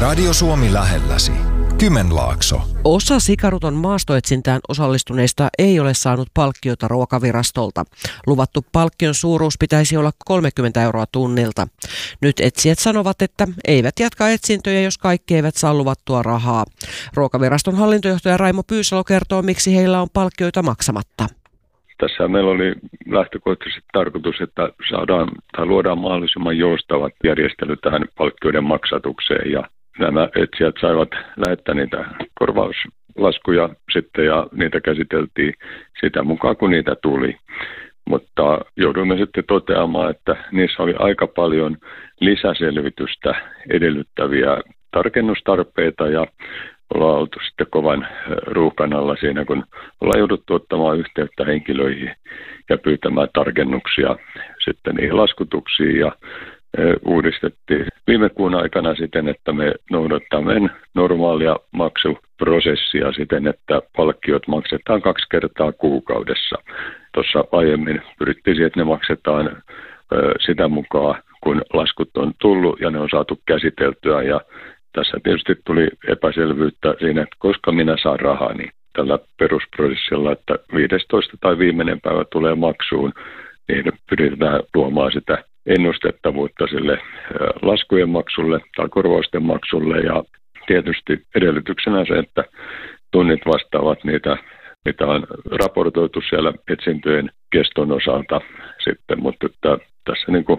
Radio Suomi lähelläsi. Kymenlaakso. Osa Sikaruton maastoetsintään osallistuneista ei ole saanut palkkiota Ruokavirastolta. Luvattu palkkion suuruus pitäisi olla 30 euroa tunnilta. Nyt etsijät sanovat, että eivät jatka etsintöjä, jos kaikki eivät saa luvattua rahaa. Ruokaviraston hallintojohtaja Raimo Pyysalo kertoo, miksi heillä on palkkioita maksamatta. Tässä meillä oli lähtökohtaisesti tarkoitus, että luodaan mahdollisimman joustavat järjestelyt tähän palkkioiden maksatukseen, ja nämä etsijät saivat lähettää niitä korvauslaskuja sitten, ja niitä käsiteltiin sitä mukaan, kun niitä tuli. Mutta joudumme sitten toteamaan, että niissä oli aika paljon lisäselvitystä edellyttäviä tarkennustarpeita, ja ollaan oltu sitten kovan ruuhkan alla siinä, kun ollaan jouduttu ottamaan yhteyttä henkilöihin ja pyytämään tarkennuksia sitten niihin laskutuksiin, ja uudistettiin viime kuun aikana siten, että me noudattamme normaalia maksuprosessia siten, että palkkiot maksetaan 2 kertaa kuukaudessa. Tuossa aiemmin pyrittiin siihen, että ne maksetaan sitä mukaan, kun laskut on tullut ja ne on saatu käsiteltyä, ja tässä tietysti tuli epäselvyyttä siinä, että koska minä saan rahani tällä perusprosessilla, että 15 tai viimeinen päivä tulee maksuun, niin pyritään luomaan sitä ennustettavuutta sille laskujen maksulle tai korvausten maksulle, ja tietysti edellytyksenä se, että tunnit vastaavat niitä, mitä on raportoitu siellä etsintöjen keston osalta sitten, mutta tässä niin kuin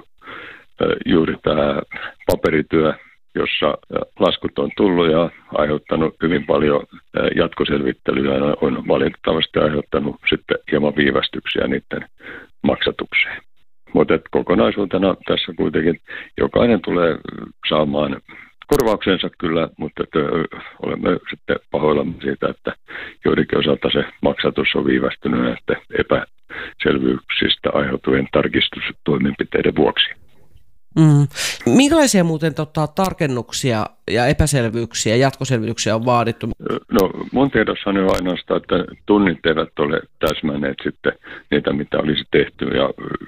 juuri tämä paperityö, jossa laskut on tullut ja aiheuttanut hyvin paljon jatkoselvittelyä, on valitettavasti aiheuttanut sitten hieman viivästyksiä niiden maksatukseen. Mutta kokonaisuutena tässä kuitenkin jokainen tulee saamaan korvauksensa kyllä, mutta olemme sitten pahoillamme siitä, että joidenkin osalta se maksatus on viivästynyt näiden epäselvyyksistä aiheutuvien tarkistustoimenpiteiden vuoksi. Minkälaisia muuten tarkennuksia ja epäselvyyksiä ja jatkoselvityksiä on vaadittu? No mun tiedossa on jo ainoastaan, että tunnit eivät ole täsmänneet sitten niitä, mitä olisi tehty, ja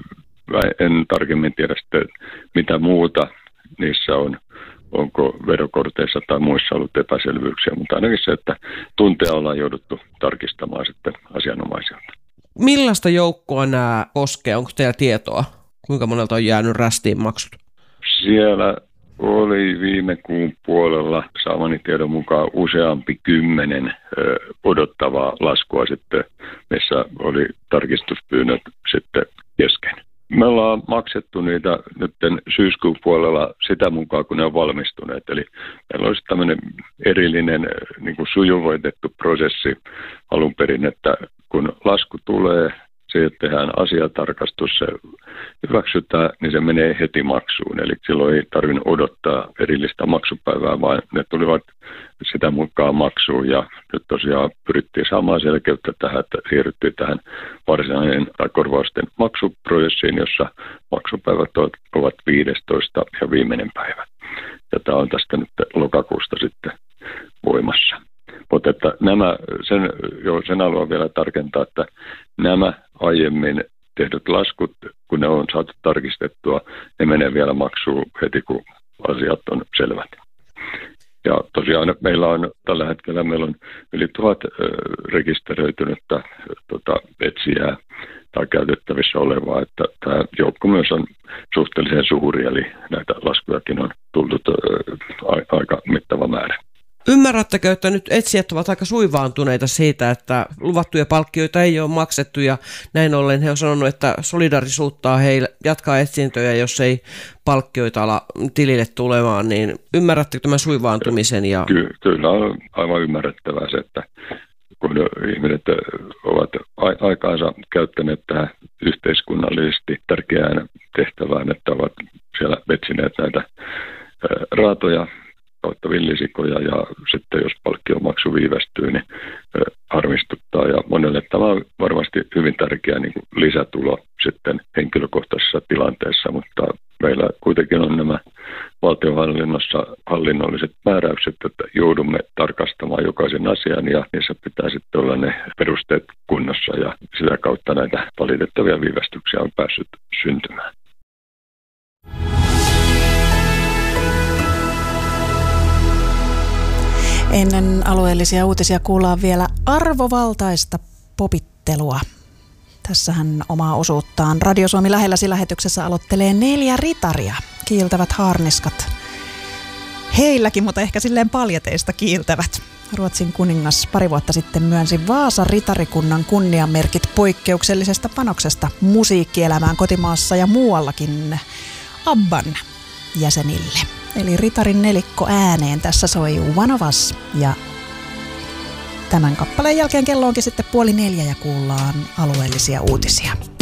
en tarkemmin tiedä sitten, mitä muuta niissä on, onko verokorteissa tai muissa ollut epäselvyyksiä, mutta ainakin se, että tunteja ollaan jouduttu tarkistamaan sitten asianomaisilta. Millaista joukkoa nämä koskee? Onko teillä tietoa? Kuinka monelta on jäänyt rästiin maksut? Siellä oli viime kuun puolella saamani tiedon mukaan useampi 10 odottavaa laskua sitten, missä oli tarkistuspyynnöt sitten kesken. Me ollaan maksettu niitä nyt syyskuun puolella sitä mukaan, kun ne on valmistuneet. Eli meillä olisi tämmöinen erillinen niin kuin sujuvoitettu prosessi alun perin, että kun lasku tulee, siihen tehdään asiatarkastus, se hyväksytään, niin se menee heti maksuun. Eli silloin ei tarvinnut odottaa erillistä maksupäivää, vaan ne tulivat sitä mukaan maksuun. Ja nyt tosiaan pyrittiin saamaan selkeyttä tähän, että siirryttiin tähän varsinainen korvausten maksuprosessiin, jossa maksupäivät ovat 15 ja viimeinen päivä. Ja tämä on tästä nyt lokakuusta sitten voimassa. Mutta että sen haluan vielä tarkentaa, että nämä aiemmin tehdyt laskut, kun ne on saatu tarkistettua, ne menee vielä maksuun heti, kun asiat on selvät. Ja tosiaan meillä on tällä hetkellä yli 1000 rekisteröitynyttä etsijää tai käytettävissä olevaa, että tämä joukko myös on suhteellisen suuri, eli näitä laskujakin on tullut aika mittava määrä. Ymmärrättekö, että nyt etsijät ovat aika suivaantuneita siitä, että luvattuja palkkioita ei ole maksettu, ja näin ollen he on sanonut, että solidarisuuttaa heille jatkaa etsintöjä, jos ei palkkioita ala tilille tulemaan, niin ymmärrättekö tämän suivaantumisen? Kyllä on aivan ymmärrettävää se, että kun ihmiset ovat aikaansa käyttäneet tähän yhteiskunnallisesti tärkeään tehtävään, että ovat siellä etsineet näitä raatoja, kautta villisikoja, ja sitten jos palkkiomaksu viivästyy, niin harmistuttaa, ja monelle tämä on varmasti hyvin tärkeä niin kuin lisätulo sitten henkilökohtaisessa tilanteessa, mutta meillä kuitenkin on nämä valtionhallinnossa hallinnolliset määräykset, että joudumme tarkastamaan jokaisen asian, ja niissä pitää sitten olla ne perusteet kunnossa, ja sitä kautta näitä valitettavia viivästyksiä on päässyt syntymään. Ennen alueellisia uutisia kuullaan vielä arvovaltaista popittelua. Tässähän omaa osuuttaan Radio Suomi lähelläsi -lähetyksessä aloittelee 4 ritaria. Kiiltävät haarniskat. Heilläkin, mutta ehkä silleen paljateista kiiltävät. Ruotsin kuningas pari vuotta sitten myönsi Vaasan ritarikunnan kunniamerkit poikkeuksellisesta panoksesta musiikkielämään kotimaassa ja muuallakin ABBAn jäsenille. Eli ritarin nelikko ääneen tässä soi One of Us. Ja tämän kappaleen jälkeen kello onkin sitten 3:30 ja kuullaan alueellisia uutisia.